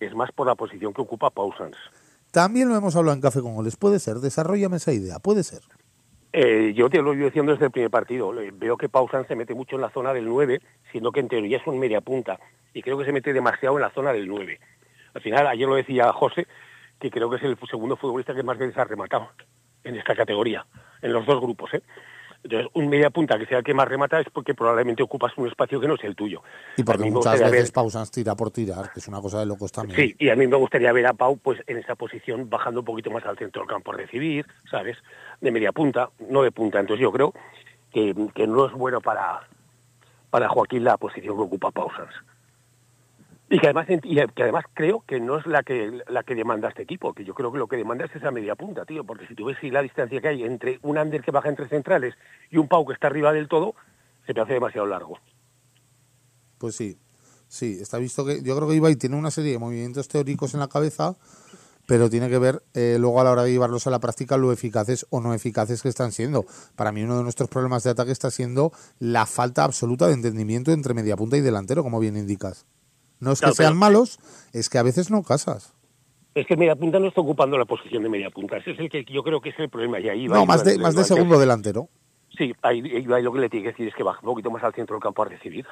es más por la posición que ocupa Pausans. También lo hemos hablado en Café con Goles. Puede ser, desarróllame esa idea, puede ser. Yo te lo he ido diciendo desde el primer partido. Veo que Pausans se mete mucho en la zona del 9, siendo que en teoría es un media punta. Y creo que se mete demasiado en la zona del 9. Al final, ayer lo decía José, que creo que es el segundo futbolista que más veces ha rematado en esta categoría, en los dos grupos, ¿eh? Entonces, un media punta que sea el que más remata es porque probablemente ocupas un espacio que no es el tuyo. Y porque muchas veces Pausans tira por tirar, que es una cosa de locos también. Sí, y a mí me gustaría ver a Pau pues en esa posición, bajando un poquito más al centro del campo a recibir, ¿sabes? De media punta, no de punta. Entonces yo creo que no es bueno para Joaquín la posición que ocupa Pausans. Y que además creo que no es la que demanda este equipo, que yo creo que lo que demanda es esa media punta, tío, porque si tú ves la distancia que hay entre un Ander que baja entre centrales y un Pau que está arriba del todo, se te hace demasiado largo. Pues sí, está visto que yo creo que Ibai tiene una serie de movimientos teóricos en la cabeza, pero tiene que ver luego a la hora de llevarlos a la práctica lo eficaces o no eficaces que están siendo. Para mí uno de nuestros problemas de ataque está siendo la falta absoluta de entendimiento entre mediapunta y delantero, como bien indicas. No es que sean malos, es que a veces no casas. Es que media punta no está ocupando la posición de media punta. Ese es el que yo creo que es el problema. Y ahí no, más de segundo delantero. Sí, ahí lo que le tiene que decir es que baja un poquito más al centro del campo a recibir.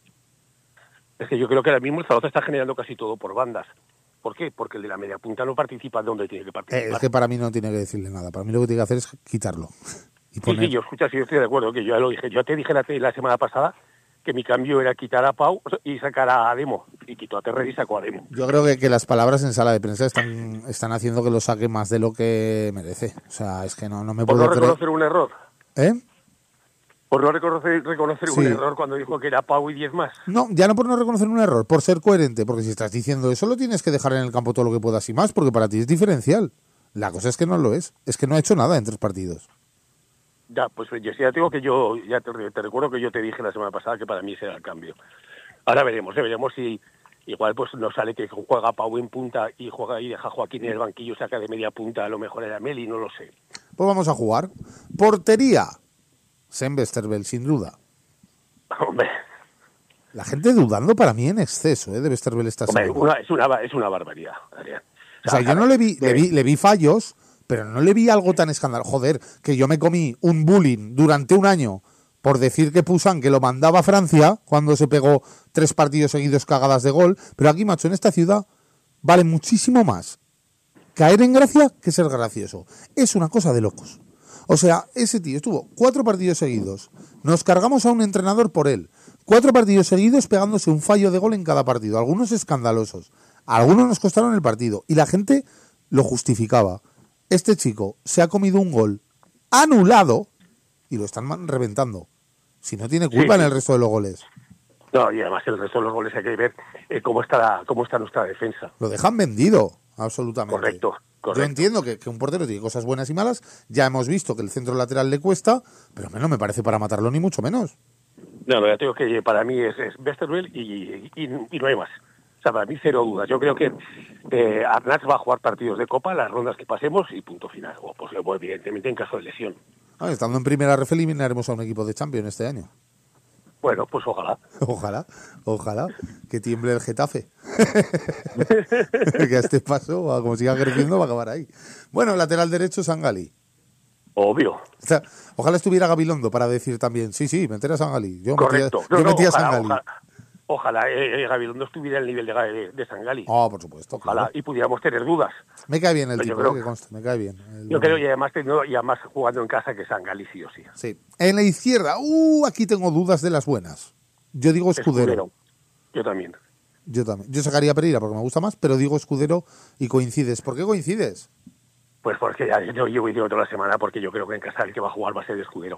Es que yo creo que ahora mismo el Zaragoza está generando casi todo por bandas. ¿Por qué? Porque el de la media punta no participa de donde tiene que participar. Es que para mí no tiene que decirle nada. Para mí lo que tiene que hacer es quitarlo. Y poner... Sí, yo estoy de acuerdo, que yo ya lo dije. Yo te dije la semana pasada que mi cambio era quitar a Pau y sacar a Demo. Y quitó a Terrer y sacó a Demo. Yo creo que las palabras en sala de prensa están haciendo que lo saque más de lo que merece. O sea, es que no me puedo creer. ¿Por no reconocer un error? Por no reconocer sí. Un error cuando dijo que era Pau y 10 más. No, ya no por no reconocer un error, por ser coherente. Porque si estás diciendo eso, lo tienes que dejar en el campo todo lo que puedas y más, porque para ti es diferencial. La cosa es que no lo es. Es que no ha hecho nada en 3 partidos. Ya, pues ya te digo que yo, ya te recuerdo que yo te dije la semana pasada que para mí ese era el cambio. Ahora veremos si igual pues no sale que juega Pau en punta y juega y deja a Joaquín en el banquillo, saca de media punta, a lo mejor era Meli, no lo sé. Pues vamos a jugar. Portería. Sven Westerveld, sin duda. Hombre. La gente dudando para mí en exceso, de Westerveld esta semana. Es una barbaridad, Adrián. O sea, yo no le vi fallos, pero no le vi algo tan escandaloso. Joder, que yo me comí un bullying durante un año por decir que Poussin que lo mandaba a Francia cuando se pegó 3 partidos seguidos cagadas de gol, pero aquí, macho, en esta ciudad vale muchísimo más caer en gracia que ser gracioso. Es una cosa de locos. O sea, ese tío estuvo 4 partidos seguidos. Nos cargamos a un entrenador por él. 4 partidos seguidos pegándose un fallo de gol en cada partido. Algunos escandalosos. Algunos nos costaron el partido. Y la gente lo justificaba. Este chico se ha comido un gol anulado y lo están reventando. Si no tiene culpa en el resto de los goles. No, y además el resto de los goles hay que ver cómo está nuestra defensa. Lo dejan vendido, absolutamente. Correcto. Yo entiendo que un portero tiene cosas buenas y malas. Ya hemos visto que el centro lateral le cuesta, pero no me parece para matarlo ni mucho menos. No, ya tengo que para mí es Westerveld y no hay más. O sea, para mí 0 dudas. Yo creo que Arnaz va a jugar partidos de Copa, las rondas que pasemos y punto final. O pues evidentemente en caso de lesión. Estando en primera ref eliminaremos a un equipo de Champions este año. Bueno, pues ojalá. Ojalá que tiemble el Getafe. Que a este paso, como siga creciendo, va a acabar ahí. Bueno, lateral derecho, Sangali. Obvio. O sea, ojalá estuviera Gabilondo para decir también, sí, meter a Sangali. Correcto. Yo metía a Sangali. Ojalá Gabilondo estuviera al nivel de Sangali. Por supuesto. Ojalá, claro. y pudiéramos tener dudas. Me cae bien el tipo, creo, que conste, me cae bien. Yo creo y además jugando en casa que Sangali sí o sí. Sí. En la izquierda, aquí tengo dudas de las buenas. Yo digo Escudero. Yo también. Yo sacaría a Pereira porque me gusta más, pero digo Escudero y coincides. ¿Por qué coincides? Pues porque yo llevo diciendo toda la semana porque yo creo que en casa el que va a jugar va a ser Escudero.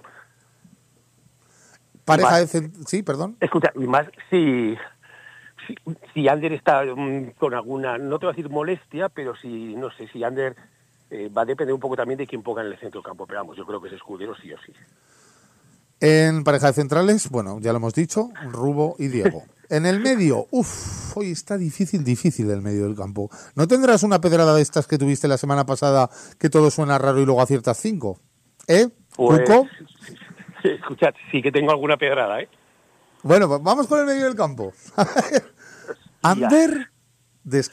Pareja de sí, perdón. Escucha, y más si Ander está con alguna, no te voy a decir molestia, pero no sé, si Ander va a depender un poco también de quién ponga en el centro del campo, pero vamos, yo creo que es Escudero sí o sí. En pareja de centrales, bueno, ya lo hemos dicho, Rubo y Diego. En el medio, hoy está difícil el medio del campo. ¿No tendrás una pedrada de estas que tuviste la semana pasada que todo suena raro y luego aciertas 5? Pues, ¿Cuco? Escuchad, sí que tengo alguna pedrada, Bueno, pues vamos con el medio del campo. Ander,